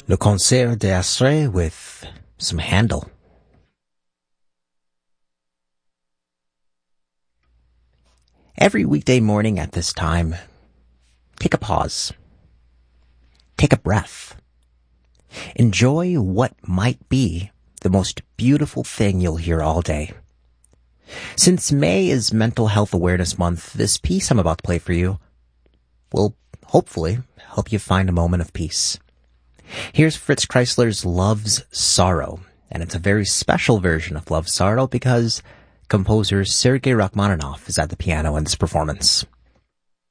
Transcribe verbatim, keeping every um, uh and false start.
Le Concert d'Astre with some Handel. Every weekday morning at this time, take a pause. Take a breath. Enjoy what might be the most beautiful thing you'll hear all day. Since May is Mental Health Awareness Month, this piece I'm about to play for you will hopefully help you find a moment of peace. Here's Fritz Kreisler's Love's Sorrow, and it's a very special version of Love's Sorrow because composer Sergei Rachmaninoff is at the piano in this performance.